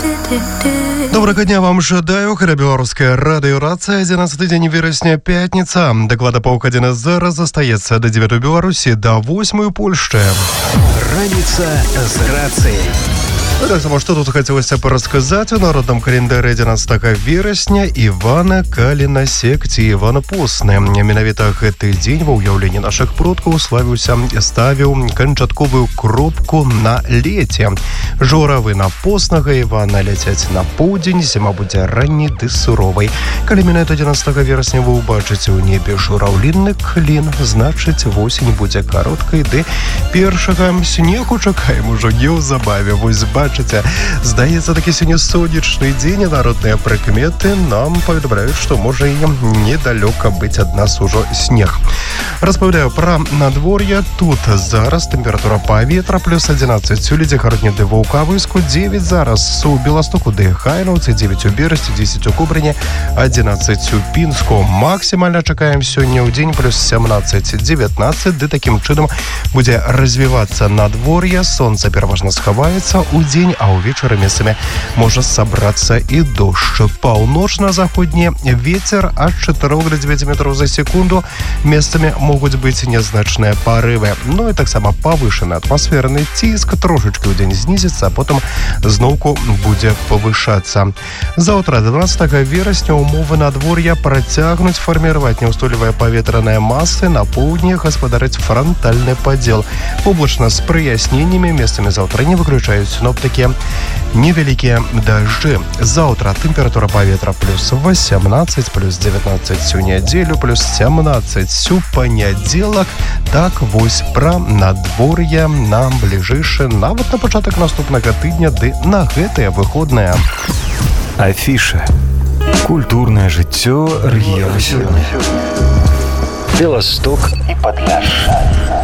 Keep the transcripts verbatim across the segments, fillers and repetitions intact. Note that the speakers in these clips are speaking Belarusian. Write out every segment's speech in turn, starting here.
Добрага дня вам жадаю. Гэта беларуская радыёрацыя. адзінаццаты дзень верасня, пятніца. Даклада паўгадзіны зараз застаецца да дзевятой Беларусі, да восьмой Польшчы. Раніца з рацыяй. Так само, што тут хацелася б расказаць у народным календары адзінаццатага верасня Івана Калінасек ці Івана Постны. Менавіта гэты дзень ва ўяўленні нашых продкаў славіўся, ставіў канчатковую кропку на леце. Журавы на Постнага Івана ляцяць на поўдзень, зіма будзе ранняй ды суровай. Калі менавіта адзінаццатага верасня вы ўбачыце ў небе жураўлінны клін, значыць восень будзе кароткай, ды першага снегу чакаем ужо неўзабаве. Вось бачыце, здаецца, такі сёння сонечны дзень, а народныя прыкметы нам паведамляюць, што можа і недалёка быць ад нас ужо снег. Распавядаю пра надвор'е. Тут зараз тэмпература паветра плюс адзінаццаць у Ледзігародні ды Ваўкавыску, дзевяць зараз у Беластоку ды Хайнаўцы, дзевяць у Берасці, дзесяць у Кобрыне, адзінаццаць у Пінску. Максімальна чакаем сёння ў дзень плюс сямнаццаць дзевятнаццаць, ды такім чынам будзе развівацца надвор'е. Сонца пераважна схаваецца ў дзень, а ўвечары месцамі можа сабрацца і дождж. Паўночна-заходні вецер ад чатырох да дзевяці метраў за секунду. Месцамі могуць быць нязначныя парывы. Ну і таксама павышаны атмасферны ціск трошечкі ў дзень знізіцца, а потым зноўку будзе павышацца. Заўтра, дванаццатага верасня, умовы надвор'я працягнуць фарміраваць няўстойлівыя паветраныя масы. На поўдні гаспадарыць франтальны падзел. Облачна з праясненнямі, месцамі заўтра не выключаюць синоптики невялікія дажджы. Заўтра тэмпература паветра плюс восемнадцать, плюс девятнадцать у нядзелю, плюс семнадцать у панядзелак. Так вось пра надвор'е на бліжэйшы, нават на пачатак наступнага тыдня, ды на гэтыя выходныя. Афіша. Культурнае жыццё рэгіёна сёння. Беласток і Падляшша.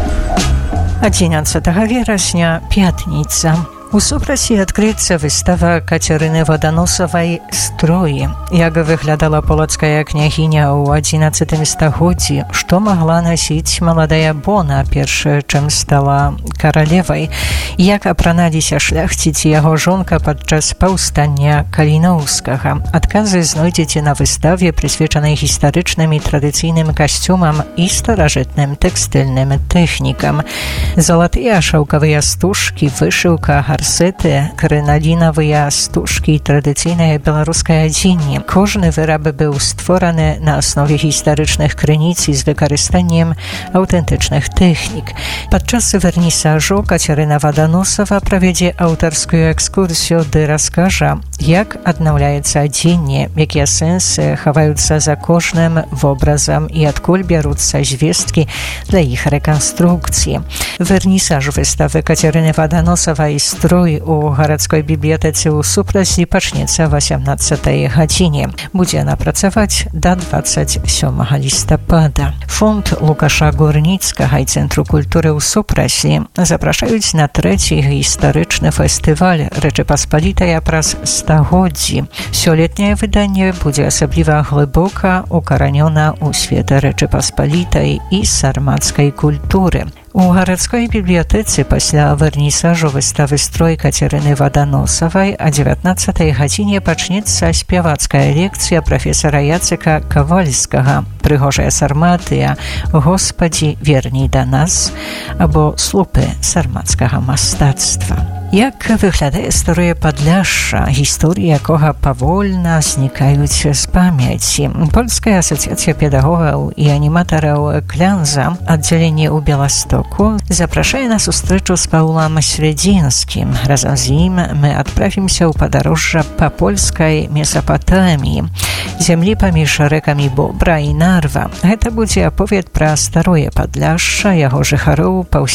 адзінаццатага верасня, пятніца. У Супраці адкрыецца выстава Кацярыны Ваданосавай «Строі». Як выглядала полацкая княгіня ў адзінаццатым стагоддзі, што магла насіць маладая Бона, перш чым стала каралевай, як апраналіся шляхціц і яго жонка падчас паўстання Каліноўскага. Адказы знойдзеце на выставе, прысвечанай гістарычным і традыцыйным касцюмам і старажытным тэкстыльным тэхнікам. Залатыя шаўкавыя стужкі, вышыўка, гарсеты, крыналінавыя стужкі і традыцыйнае беларускае адзенне. Кожны выраб быў створаны на аснове гістарычных крыніц і з выкарыстаннем аўтэнтычных тэхнік. Падчас вернісажу Кацярына Ваданосава правядзе аўтарскую экскурсію ды раскажа, як аднаўляецца адзенне, якія сэнсы хаваюцца за кожным вобразам і адкуль бяруцца звесткі для іх рэканструкцыі. Вернісаж выставы Кацярыны Ваданосавай «Строй» у гарадской бібліятэцы ў Супраці пачнецца васямнаццатай гадзіне. Будзе яна працаваць да дваццаць сёмага лістапада. Фонд Лукаша Гурніцкага і Цэнтру культуры ў Супраці запрашаюць на трэці гістарычны фестываль «Рэчы-Паспалітая праз стагоддзі». Сёлетняе выданне будзе асабліва глыбока укаранёна ў свет Рэчы-Паспалітай і сармацкай культуры. У гарадской бібліятэцы пасля вернісажу выставы «Строй» Кацярыны Ваданосавай а дзевятнаццатай гадзіне пачнецца спявацкая лекцыя прафесара Яцыка Кавальскага «Прыгожая сарматыя, Господі, верній да нас» або «Слупы сармацкага мастацтва». Як выглядае старое Падляшша, гісторыі якога павольна знікаюць з памяці. Польская асацыяцыя педагогаў і аніматараў «Клянза», аддзяленне ў Беластоку, запрашае на сустрэчу з Паўлам Свядзінскім. Разам з ім мы адправімся ў падарожжа па польскай Месапатаміі, зямлі паміж рэкамі Бобра і Нарва. Гэта будзе аповед пра старое Падляшша, яго жыхароў,